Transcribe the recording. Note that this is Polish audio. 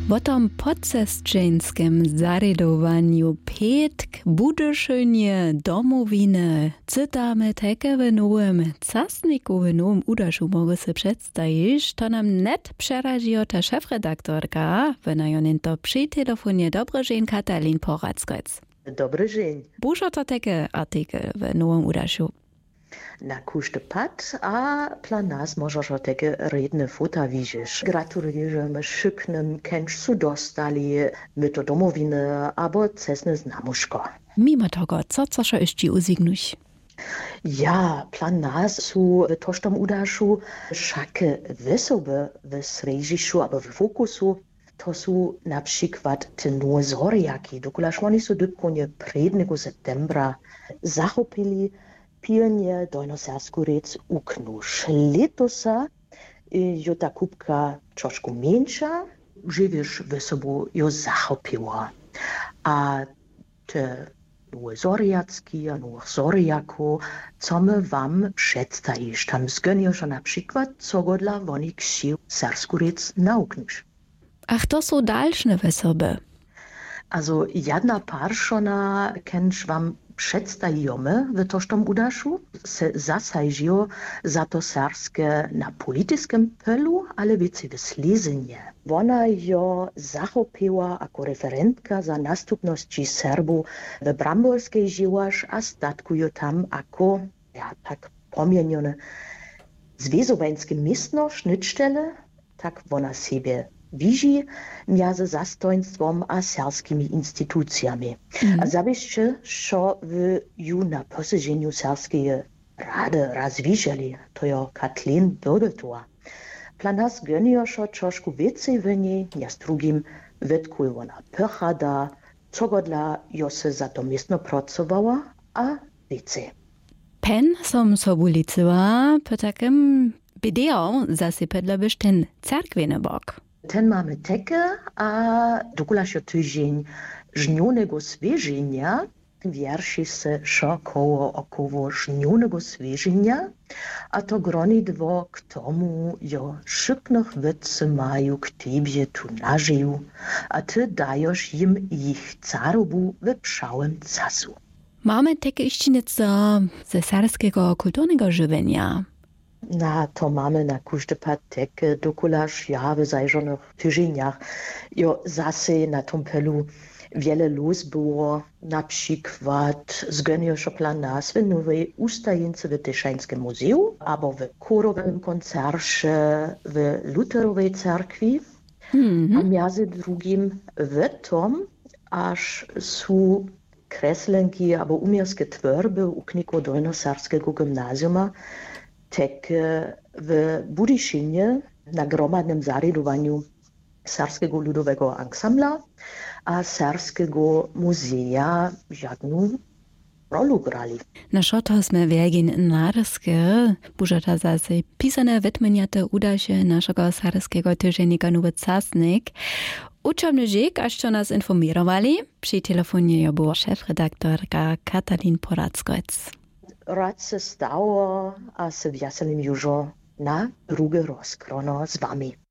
O tom podsestrzenskim zarydowaniu Petk, Budyszynje, Domowiny, cytamy takie w nowym czasniku, w nowym udaszu mogę sobie przedstawić, to nam net przeraziła ta szefredaktorka, wynajonin to przy telefonie Dobry dzień Katalin Porackoc. Dobry dzień. Buszo to takie artykel w nowym udaszu? Na każdy pad, a dla nas możesz o takie redne fota widzieć. Gratulujemy szybnym, kęcz su dostali, my to domowiny, albo cesne znamuszko. Mimo tego, co się jeszcze uzignuć? Ja, dla nas su w tożtom udaszu szake wysoby w središću, albo w fokusu, to su na przykład te nowe zoriaki, dokulaż oni su dokonie prednego septembra zachopili pilnie Dojnosersku rec uknuš. Letosa jo ta kupka trošku mniejsza, żywiesz w sobą jo zachopiła. A te nowe zoriacki, a nowych zoriaku, co my wam przedstawisz, tam zgonisz na przykład, co go dla wonik sił Sersku rec nauknuš. Ach, to są dalsze wesoby. Also jedna parszona kęcz wam przedstawimy w tożtom udaszu, se zasajdziło za to serskie na politycznym polu, ale wiecie w slezenie. Ona jo zachopiła jako referentka za następności Serbów w Bramborskiej żyłaś, a statkują tam jako, tak pomienione, zwezowańskie miestno, sznittstelle, tak ona siebie widzi między zastoństwem a serskimi instytucjami. A zawieszcze, że w ju na posiedzeniu serskiej rady rozwijali, to jo Katlin Bödeltoa. Dla nas goniło się troszkę więcej w niej, ja z drugim wytkuj ona pychada, co go dla jo se za to miestno pracowała, a więcej. Pen som sobu liczyła po takim wideo zasypedla byś ten cerkwieny bok. Ten mamy takie, a dokulaż jo tydzień żnionego zwierzenia, wierszy se około żnionego zwierzenia, a to groni dwo k tomu jo szybnych wycy mają k tebie tu nażyju, a ty dajesz im ich carobu w pszałym casu. Mamy takie iścinice ze serskiego kulturnego żywienia. Na to mamy na każdy pad takie dokulaż ja w zajrzonych tydzieniach. Jo zase na tom pelu wiele luz było, na przykład zgonioszo dla nas w nowej ustajence w Tyszańskim Muzeum, albo w chorowym koncercie w Luterowej Cerkwi, a między drugim w tom, aż są kreslenki albo umierskie tworby u kniku Dolnoserskiego gimnazjuma, tak w Budyszynie na gromadnym zarydowaniu Serskiego Ludowego Ansambla a Serskiego Muzea żadną rolę grali. Na szoto sme wiegin narskie, bużeta zase pisane wytmeniate udasie naszego serskiego tyżennika Nowy Czasnik. Uczomny dziek, aż co nas informowali. Przy telefonie była szefredaktorka Katalin Porackoc. Rad se stało, a se wjaselim już na drugi rozkrono z wami.